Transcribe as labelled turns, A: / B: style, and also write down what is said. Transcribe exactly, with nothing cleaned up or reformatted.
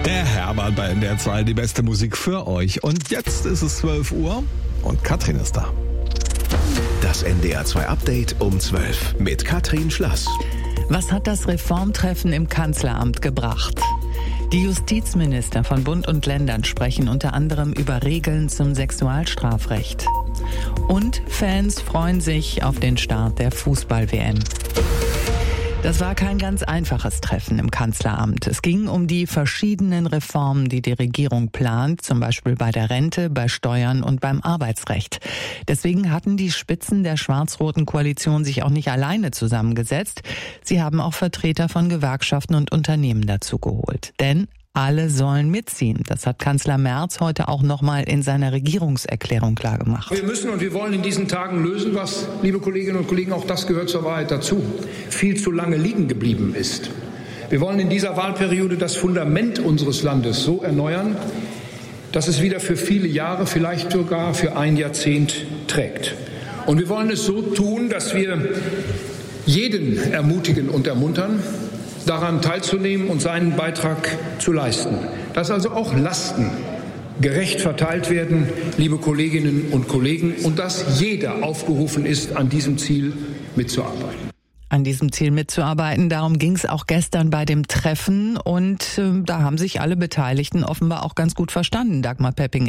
A: Der Herbert bei N D R zwei, die beste Musik für euch. Und jetzt ist es zwölf Uhr und Katrin ist da.
B: Das N D R zwei Update um zwölf mit Katrin Schlass.
C: Was hat das Reformtreffen im Kanzleramt gebracht? Die Justizminister von Bund und Ländern sprechen unter anderem über Regeln zum Sexualstrafrecht. Und Fans freuen sich auf den Start der Fußball-W M. Das war kein ganz einfaches Treffen im Kanzleramt. Es ging um die verschiedenen Reformen, die die Regierung plant, zum Beispiel bei der Rente, bei Steuern und beim Arbeitsrecht. Deswegen hatten die Spitzen der schwarz-roten Koalition sich auch nicht alleine zusammengesetzt. Sie haben auch Vertreter von Gewerkschaften und Unternehmen dazu geholt. Denn alle sollen mitziehen. Das hat Kanzler Merz heute auch nochmal in seiner Regierungserklärung klargemacht.
D: Wir müssen und wir wollen in diesen Tagen lösen, was, liebe Kolleginnen und Kollegen, auch das gehört zur Wahrheit dazu, viel zu lange liegen geblieben ist. Wir wollen in dieser Wahlperiode das Fundament unseres Landes so erneuern, dass es wieder für viele Jahre, vielleicht sogar für ein Jahrzehnt trägt. Und wir wollen es so tun, dass wir jeden ermutigen und ermuntern, daran teilzunehmen und seinen Beitrag zu leisten. Dass also auch Lasten gerecht verteilt werden, liebe Kolleginnen und Kollegen, und dass jeder aufgerufen ist, an diesem Ziel mitzuarbeiten.
C: An diesem Ziel mitzuarbeiten, darum ging es auch gestern bei dem Treffen und äh, da haben sich alle Beteiligten offenbar auch ganz gut verstanden. Dagmar Pepping.